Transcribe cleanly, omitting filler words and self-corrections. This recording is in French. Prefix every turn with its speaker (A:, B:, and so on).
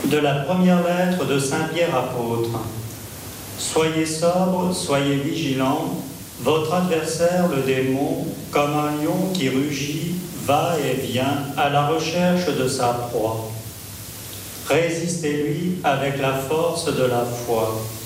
A: De la première lettre de Saint Pierre apôtre. Soyez sobres, soyez vigilants, votre adversaire, le démon, comme un lion qui rugit, va et vient à la recherche de sa proie. Résistez-lui avec la force de la foi.